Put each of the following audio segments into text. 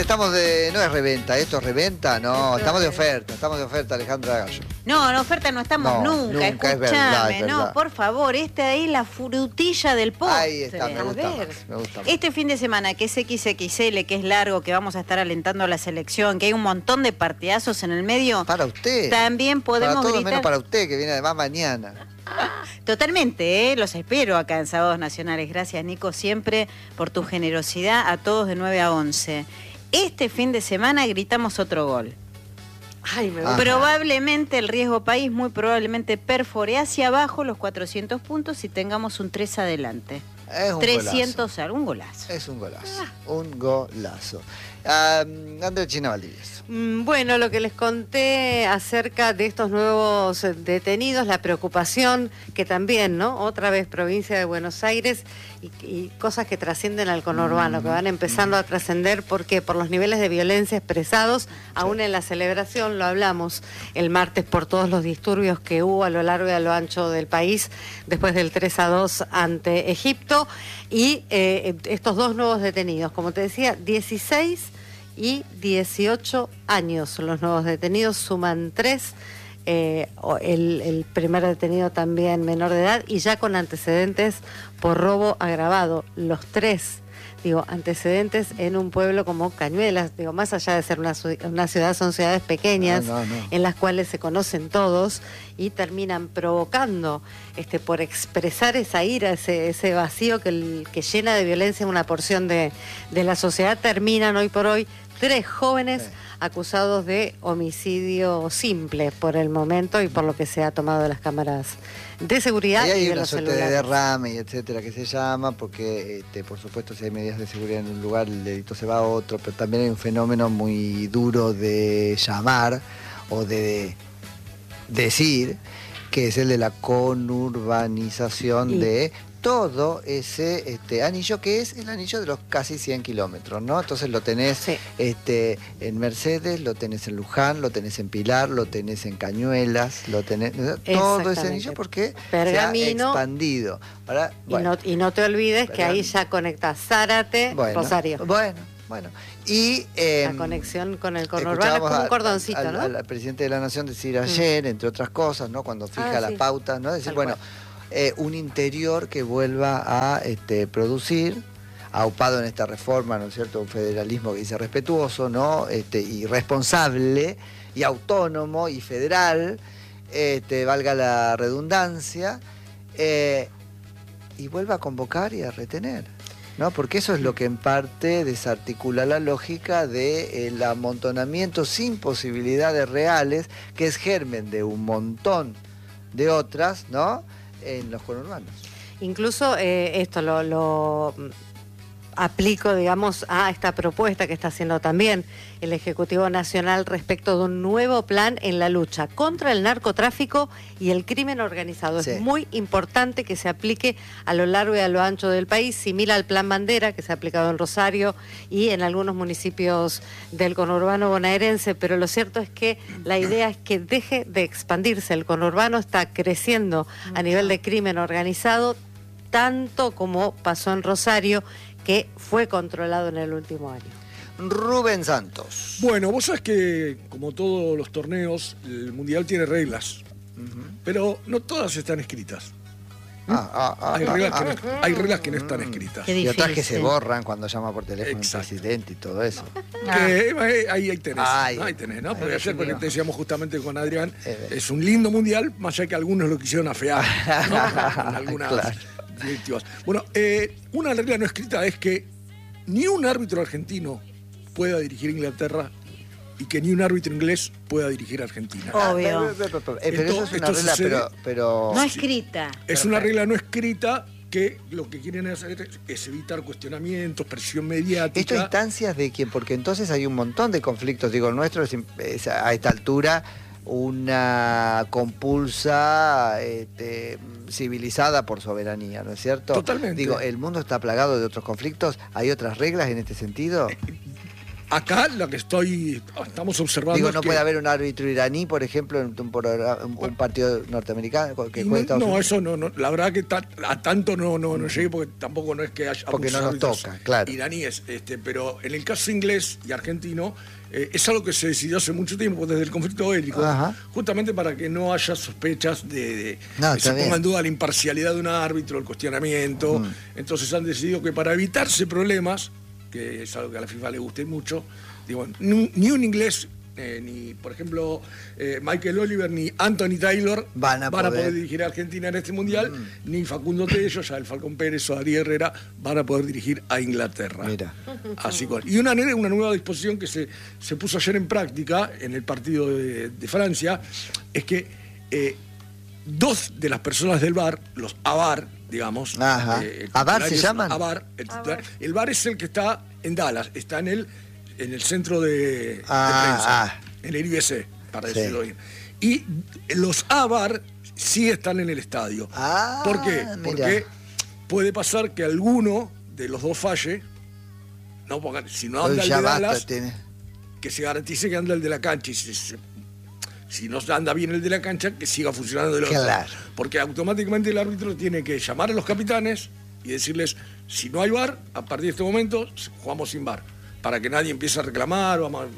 estamos de... No es reventa, esto es reventa, no, estamos de oferta, Alejandra Gallo. No, en oferta no estamos nunca, es verdad, es no, verdad. por favor, ahí la frutilla del postre. Ahí está, me gusta más. Este fin de semana, que es XXL, que es largo, que vamos a estar alentando a la selección, que hay un montón de partidazos en el medio. Para usted. También podemos para todo gritar... menos para usted, que viene además mañana. Totalmente, los espero acá en Sábados Nacionales. Gracias, Nico, siempre por tu generosidad a todos de 9 a 11. Este fin de semana gritamos otro gol. Ay, me gusta. Probablemente el riesgo país, muy probablemente perfore hacia abajo los 400 puntos y tengamos un 3 adelante. Es un 300 algo, un golazo. Es un golazo, un golazo. Andrea China Valdivieso. Bueno, lo que les conté acerca de estos nuevos detenidos, la preocupación que también, ¿no? Otra vez provincia de Buenos Aires y cosas que trascienden al conurbano, que van empezando a trascender, ¿por qué? Por los niveles de violencia expresados, aún en la celebración, lo hablamos el martes por todos los disturbios que hubo a lo largo y a lo ancho del país después del 3-2 ante Egipto y estos dos nuevos detenidos, como te decía, 16 y 18 años los nuevos detenidos, suman 3, el primer detenido también menor de edad y ya con antecedentes por robo agravado, los 3, antecedentes en un pueblo como Cañuelas, más allá de ser una ciudad, son ciudades pequeñas en las cuales se conocen todos y terminan provocando por expresar esa ira, ese vacío que llena de violencia una porción de la sociedad, terminan hoy por hoy 3 jóvenes acusados de homicidio simple por el momento y por lo que se ha tomado de las cámaras de seguridad y de los celulares. Hay una suerte de derrame y etcétera que se llama, porque por supuesto si hay medidas de seguridad en un lugar el delito se va a otro, pero también hay un fenómeno muy duro de llamar o de decir, que es el de la conurbanización de todo ese anillo, que es el anillo de los casi 100 kilómetros, ¿no? Entonces lo tenés en Mercedes, lo tenés en Luján, lo tenés en Pilar, lo tenés en Cañuelas, lo tenés todo ese anillo porque Pergamino, se ha expandido. Ahora, y no te olvides que ahí ya conecta Zárate, Rosario. Bueno. Y la conexión con el conurbano es como un cordoncito, ¿no? Al presidente de la Nación decir ayer, entre otras cosas, ¿no? Cuando fija las pautas, ¿no? Decir, un interior que vuelva a producir, aupado en esta reforma, ¿no es cierto? Un federalismo que dice respetuoso, ¿no? Y responsable, y autónomo, y federal, valga la redundancia, y vuelva a convocar y a retener, ¿no? Porque eso es lo que en parte desarticula la lógica del amontonamiento sin posibilidades reales, que es germen de un montón de otras, ¿no? En los conurbanos. Incluso esto lo aplico, a esta propuesta que está haciendo también el Ejecutivo Nacional respecto de un nuevo plan en la lucha contra el narcotráfico y el crimen organizado. Es muy importante que se aplique a lo largo y a lo ancho del país, similar al Plan Bandera que se ha aplicado en Rosario y en algunos municipios del conurbano bonaerense, pero lo cierto es que la idea es que deje de expandirse. El conurbano está creciendo a nivel de crimen organizado, tanto como pasó en Rosario, que fue controlado en el último año. Rubén Santos. Bueno, vos sabés que, como todos los torneos, el Mundial tiene reglas, pero no todas están escritas. Hay reglas que no están escritas. Y otras que se borran cuando llama por teléfono el presidente y todo eso. Ahí tenés, ¿no? Porque ayer, porque te decíamos justamente con Adrián, es un lindo Mundial, más allá que algunos lo quisieron afear, ¿no? En algunas directivas. Bueno, una regla no escrita es que ni un árbitro argentino pueda dirigir Inglaterra y que ni un árbitro inglés pueda dirigir Argentina. Obvio. Pero eso es una regla, pero no escrita. Es una regla no escrita que lo que quieren hacer es evitar cuestionamientos, presión mediática. ¿Esto instancias de quién? Porque entonces hay un montón de conflictos. Digo, el nuestro es a esta altura una compulsa civilizada por soberanía, ¿no es cierto? Totalmente. Digo, el mundo está plagado de otros conflictos. ¿Hay otras reglas en este sentido? Acá lo que estamos observando. Digo, ¿no puede haber un árbitro iraní, por ejemplo, en un partido norteamericano? No, eso no. La verdad que a tanto no llegué, porque tampoco no es que haya. Porque no nos toca, claro. Iraníes, pero en el caso inglés y argentino, es algo que se decidió hace mucho tiempo, desde el conflicto bélico, justamente para que no haya sospechas de que se ponga en duda la imparcialidad de un árbitro, el cuestionamiento. Entonces han decidido que para evitarse problemas, que es algo que a la FIFA le guste mucho, digo, ni un inglés, ni, por ejemplo, Michael Oliver ni Anthony Taylor van a poder dirigir a Argentina en este Mundial, ni Facundo Tello, ya el Falcón Pérez o Ariel Herrera van a poder dirigir a Inglaterra. Mira. Así y una nueva disposición que se puso ayer en práctica en el partido de Francia, es que dos de las personas del VAR, los AVAR, digamos. ¿AVAR se llaman? AVAR, el VAR es el que está en Dallas, está en el centro de prensa, en el IBC, para decirlo bien. Y los AVAR sí están en el estadio. ¿Por qué? Porque puede pasar que alguno de los dos falle, no, porque si no anda el de Dallas, que se garantice que anda el de la cancha, y si no anda bien el de la cancha, que siga funcionando el otro. Claro. Porque automáticamente el árbitro tiene que llamar a los capitanes y decirles, si no hay VAR, a partir de este momento jugamos sin VAR, para que nadie empiece a reclamar.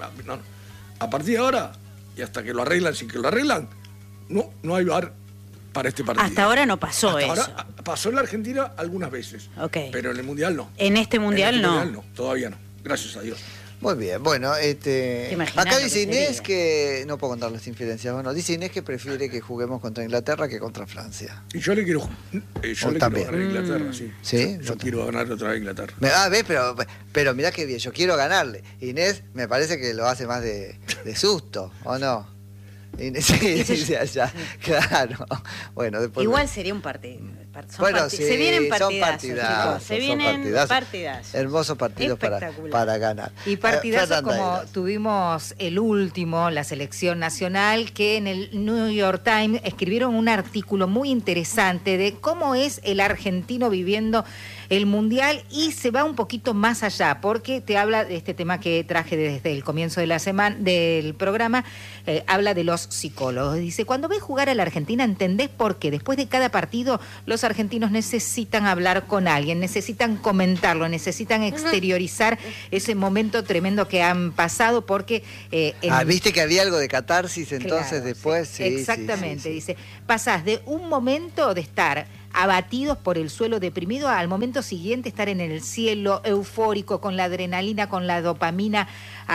A partir de ahora, y hasta que lo arreglan, sin que lo arreglan, no hay VAR para este partido. Hasta ahora no pasó eso. Ahora pasó en la Argentina algunas veces, pero en el Mundial no. En este Mundial no. Todavía no, gracias a Dios. Muy bien, bueno, acá dice Inés que, no puedo contar las infidencias, bueno, dice Inés que prefiere que juguemos contra Inglaterra que contra Francia. Y yo le quiero ganar a Inglaterra, sí. Yo quiero ganar otra vez a Inglaterra. ¿Ves? Pero mirá qué bien, yo quiero ganarle. Inés me parece que lo hace más de susto, ¿o no? Inés, sí, allá, claro. Bueno, después igual sería un partido. Se vienen partidazos. Se vienen partidazos. Hermosos partidos para ganar. Y partidazos como tuvimos el último, la selección nacional, que en el New York Times escribieron un artículo muy interesante de cómo es el argentino viviendo el Mundial, y se va un poquito más allá, porque te habla de este tema que traje desde el comienzo de la semana del programa, habla de los psicólogos. Dice, cuando ves jugar a la Argentina, entendés por qué después de cada partido los argentinos necesitan hablar con alguien, necesitan comentarlo, necesitan exteriorizar ese momento tremendo que han pasado, porque... viste que había algo de catarsis entonces, claro, después. Sí, exactamente, sí. Dice, pasás de un momento de estar abatidos por el suelo, deprimido, al momento siguiente estar en el cielo, eufórico, con la adrenalina, con la dopamina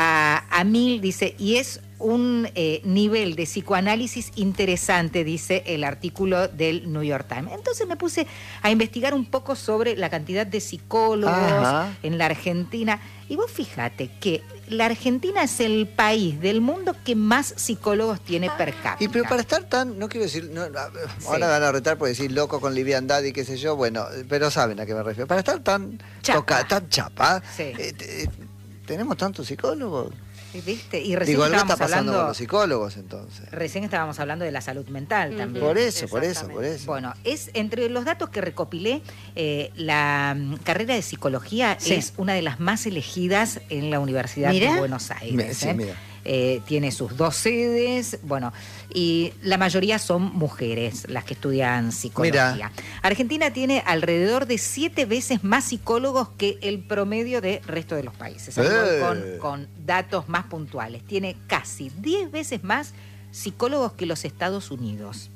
a mil, dice, y es un nivel de psicoanálisis interesante, dice el artículo del New York Times. Entonces me puse a investigar un poco sobre la cantidad de psicólogos en la Argentina, y vos fíjate que la Argentina es el país del mundo que más psicólogos tiene per cápita. Y pero para estar tan, no quiero decir, ahora van a retar por decir loco con liviandad y qué sé yo, bueno, pero saben a qué me refiero. Para estar tan chapa, ¿tenemos tantos psicólogos? ¿Viste? Y recién algo está pasando con los psicólogos entonces. Recién estábamos hablando de la salud mental también. Por eso. Bueno, es entre los datos que recopilé, la carrera de psicología es una de las más elegidas en la Universidad de Buenos Aires. Mira. Tiene sus 2 sedes, bueno, y la mayoría son mujeres las que estudian psicología. Mirá. Argentina tiene alrededor de 7 veces más psicólogos que el promedio del resto de los países. Con datos más puntuales. Tiene casi 10 veces más psicólogos que los Estados Unidos.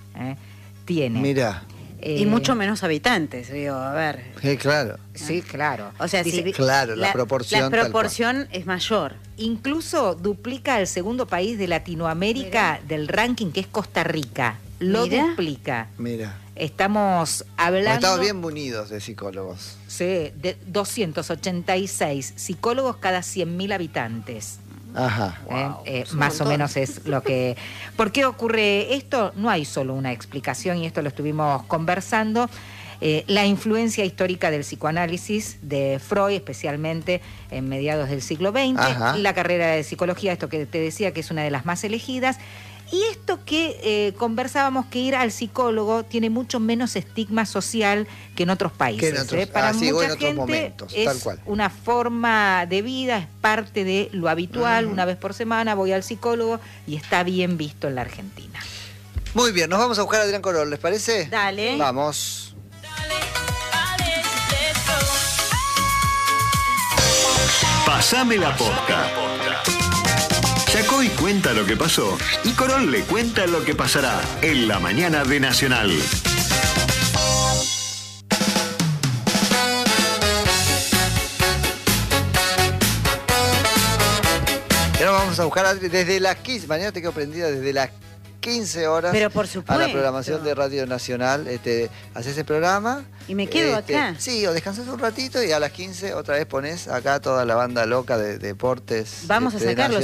Tiene. Mira. Y mucho menos habitantes, digo, a ver. Claro. Sí, claro. O sea, dice, claro, la proporción es mayor. Incluso duplica al segundo país de Latinoamérica del ranking, que es Costa Rica. Lo duplica. Mira. Estamos hablando... Estamos bien munidos de psicólogos. Sí, de 286 psicólogos cada 100.000 habitantes. Ajá. Más o menos es lo que... ¿Por qué ocurre esto? No hay solo una explicación, y esto lo estuvimos conversando. La influencia histórica del psicoanálisis de Freud, especialmente en mediados del siglo XX, la carrera de psicología, esto que te decía que es una de las más elegidas, Y esto que conversábamos, que ir al psicólogo tiene mucho menos estigma social que en otros países. Para mucha gente momentos, es tal cual. Una forma de vida, es parte de lo habitual. Una vez por semana voy al psicólogo y está bien visto en la Argentina. Muy bien, nos vamos a buscar a Adrián Corol, ¿les parece? Dale. Vamos. Pasame la posta. Yacoy cuenta lo que pasó y Corol le cuenta lo que pasará en la mañana de Nacional. Y ahora vamos a buscar a Adri desde las 15. Mañana te quedo prendida desde las 15 horas. Pero por supuesto. A la programación de Radio Nacional. Haces el programa. Y me quedo acá. Sí, o descansas un ratito y a las 15 otra vez pones acá toda la banda loca de deportes. Vamos a sacarlos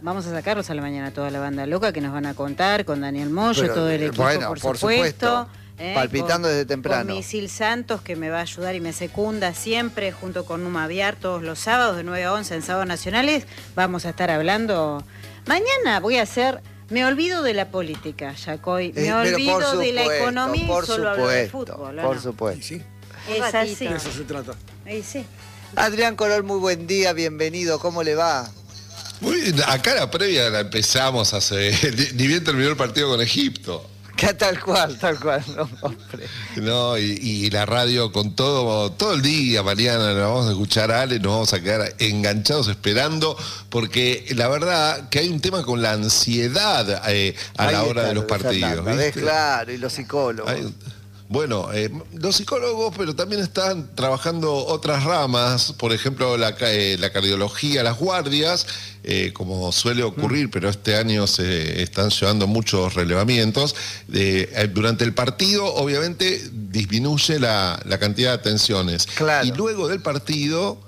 a la mañana, toda la banda loca que nos van a contar con Daniel Moyo, todo el equipo, bueno, por supuesto. Palpitando desde temprano. Con Misil Santos, que me va a ayudar y me secunda siempre, junto con Numa Viar, todos los sábados de 9 a 11 en Sábados Nacionales. Vamos a estar hablando. Mañana voy a hacer... Me olvido de la política, Yacoy. Me olvido de la economía y solo hablo de fútbol. Por supuesto. Sí. Es así. De eso se trata. Sí. Adrián Corol, muy buen día, bienvenido. ¿Cómo le va? Muy bien, acá la previa la empezamos hace... Ni bien terminó el partido con Egipto. Tal cual, no, hombre. No, y la radio con todo el día, Mariana, la vamos a escuchar a Ale, nos vamos a quedar enganchados esperando, porque la verdad que hay un tema con la ansiedad a la hora de los partidos. Claro, y los psicólogos. Bueno, los psicólogos, pero también están trabajando otras ramas, por ejemplo, la cardiología, las guardias, como suele ocurrir, pero este año se están llevando muchos relevamientos. Durante el partido, obviamente, disminuye la cantidad de atenciones. Claro. Y luego del partido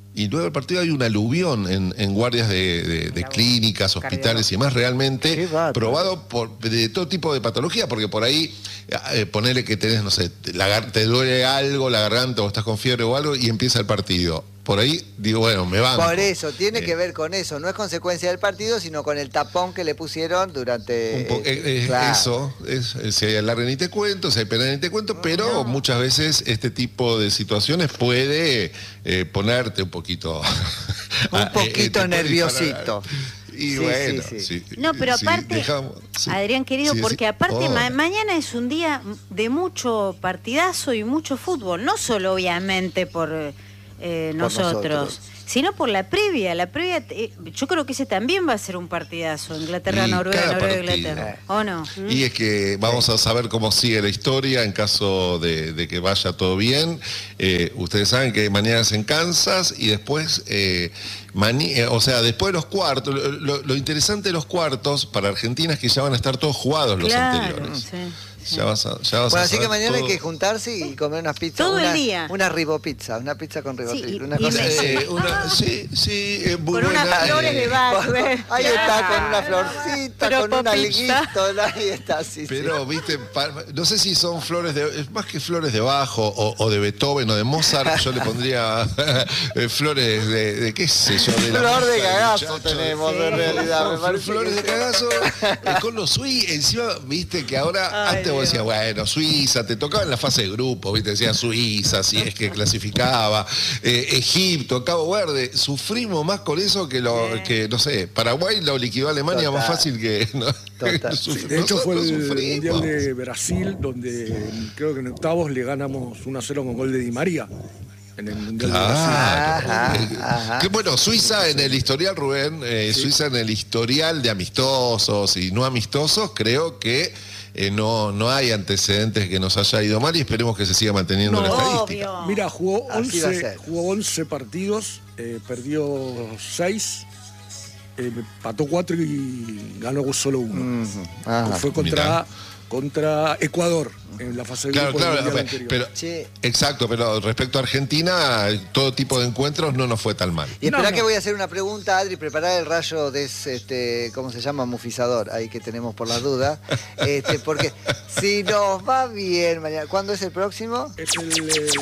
hay un aluvión en guardias de clínicas, hospitales y demás, realmente probado de todo tipo de patología, porque por ahí ponele que tenés, no sé, te duele algo, la garganta, o estás con fiebre o algo, y empieza el partido. Por ahí digo, bueno, me banco. Por eso, tiene que ver con eso. No es consecuencia del partido, sino con el tapón que le pusieron durante... Claro. Eso, si hay alargue ni te cuento, si hay pena ni te cuento, pero muchas veces este tipo de situaciones puede ponerte un poquito... un poquito nerviosito. Y sí, bueno, sí. No, pero aparte, Adrián querido, porque aparte mañana es un día de mucho partidazo y mucho fútbol, no solo obviamente por nosotros, sino por la previa. Yo creo que ese también va a ser un partidazo, Inglaterra-Noruega, Noruega-Inglaterra, ¿o no? Y es que vamos a saber cómo sigue la historia en caso de que vaya todo bien. Ustedes saben que mañana es en Kansas y después... después de los cuartos, lo interesante de los cuartos para Argentina es que ya van a estar todos jugados los anteriores. Sí. Ya vas a así que mañana hay que juntarse y comer unas pizzas. Todo el día. Una ribopizza, una pizza con ribotril. Con unas flores de bajo. Ahí está, con una florcita, con un alguito. Ahí está, Pero, viste, no sé si son flores es más que flores de bajo o de Beethoven o de Mozart, yo le pondría flores de qué sé yo. Flor de cagazo tenemos, en realidad. Me parece flores de cagazo con los suizos. Encima, viste que ahora, antes vos decías, bueno, Suiza, te tocaba en la fase de grupo, viste, decía Suiza, si es que clasificaba, Egipto, Cabo Verde, sufrimos más con eso que no sé, Paraguay lo liquidó a Alemania más fácil que... ¿no? De hecho fue el Mundial de Brasil, donde creo que en octavos le ganamos 1-0 con gol de Di María. En el Mundial de Brasil. Que bueno, Suiza en el historial, Rubén, Suiza en el historial de amistosos y no amistosos, creo que no hay antecedentes que nos haya ido mal y esperemos que se siga manteniendo la estadística. Obvio. Mira, jugó 11 partidos, perdió 6, empató 4 y ganó solo 1. Fue contra Ecuador en la fase de grupo del Mundial anterior. Exacto, pero respecto a Argentina, todo tipo de encuentros no nos fue tan mal. Y espera que voy a hacer una pregunta, Adri, preparar el rayo de ¿cómo se llama? Mufizador, ahí que tenemos por las dudas. Porque si nos va bien mañana, ¿cuándo es el próximo? Es el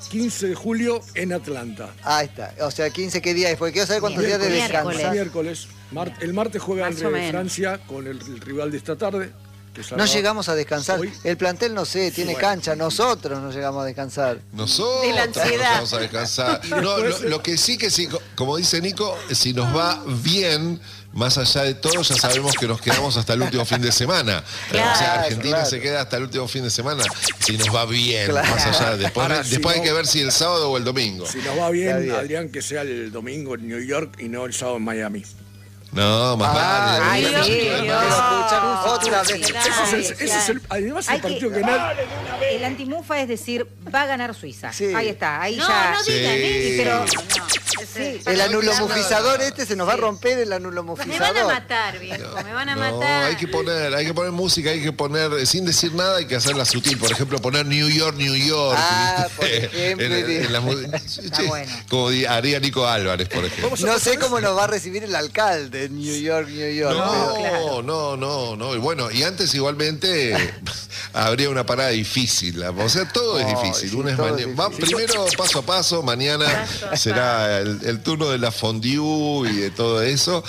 15 de julio en Atlanta. Ahí está. O sea, 15, ¿qué día es? Porque quiero saber cuántos días de descanso. Miércoles. El martes juega entre Francia con el rival de esta tarde. No llegamos a descansar. Hoy. El plantel, no sé, tiene cancha. Nosotros no llegamos a descansar. Nosotros de la ansiedad. No llegamos a descansar. No, lo que sí, como dice Nico, si nos va bien, más allá de todo, ya sabemos que nos quedamos hasta el último fin de semana. Claro, o sea, Argentina se queda hasta el último fin de semana. Si nos va bien, más allá. Después hay que ver si el sábado o el domingo. Si nos va bien, Adrián, que sea el domingo en New York y no el sábado en Miami. No, más vale. Otra vez. Ese es además el partido que nadie. El antimufa es decir, va a ganar Suiza. Sí. Ahí está, ahí no, ya. No digan pero el anulomufizador se nos va a romper el anulomufizador. Me van a matar, viejo, me van a matar. Hay que poner música, hay que poner, sin decir nada, hay que hacerla sutil. Por ejemplo, poner New York, New York. Por ejemplo. Está bueno. Como haría Nico Álvarez, por ejemplo. No sé cómo nos va a recibir el alcalde en New York, New York. No. Y bueno, y antes igualmente habría una parada difícil. O sea, todo es difícil. Primero paso a paso, mañana será el turno de la fondue y de todo eso.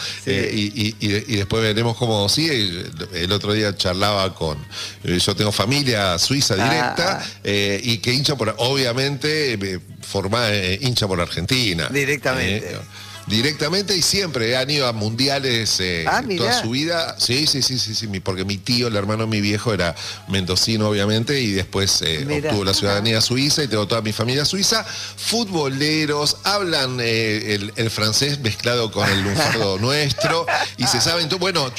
Y después veremos cómo sigue. El otro día charlaba yo tengo familia suiza directa y que hincha obviamente, hincha por Argentina. Directamente y siempre han ido a mundiales toda su vida. Sí, porque mi tío, el hermano de mi viejo, era mendocino, obviamente, y después obtuvo la ciudadanía suiza y tengo toda mi familia suiza. Futboleros, hablan el francés mezclado con el lunfardo nuestro y se saben. Bueno,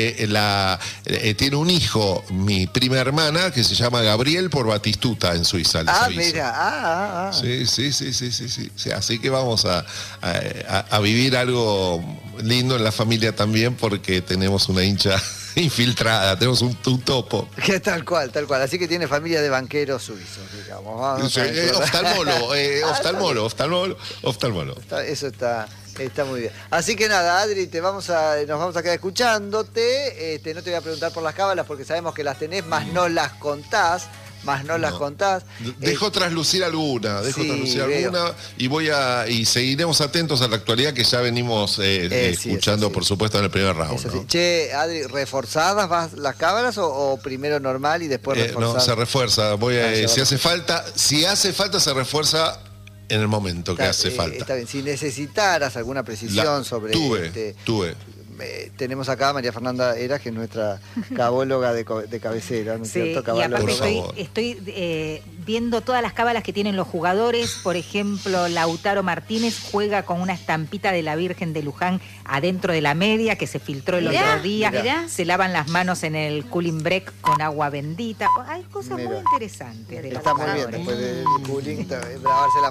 tiene un hijo, mi prima hermana, que se llama Gabriel por Batistuta en Suiza. Mira. Sí. Así que vamos a vivir algo lindo en la familia también porque tenemos una hincha infiltrada, tenemos un topo. Que tal cual. Así que tiene familia de banqueros suizos, digamos. Oftalmólogo. Eso está muy bien. Así que nada, Adri, nos vamos a quedar escuchándote. No te voy a preguntar por las cábalas porque sabemos que las tenés, más no las contás. Las contás. Dejo traslucir alguna, y seguiremos atentos a la actualidad que ya venimos escuchando, por supuesto, en el primer round. ¿No? Che, Adri, ¿reforzadas vas las cábalas o primero normal y después reforzadas? No, se refuerza. Si hace falta, se refuerza en el momento que hace falta. Está bien. Si necesitaras alguna precisión sobre... Tuve. Tenemos acá a María Fernanda Eras, que es nuestra cabóloga de cabecera, ¿no es cierto? Y aparte estoy viendo todas las cábalas que tienen los jugadores. Por ejemplo, Lautaro Martínez juega con una estampita de la Virgen de Luján adentro de la media, que se filtró el otro día. Mirá. Se lavan las manos en el cooling break con agua bendita. Hay cosas muy interesantes de los jugadores. Está muy bien, después del cooling, lavarse las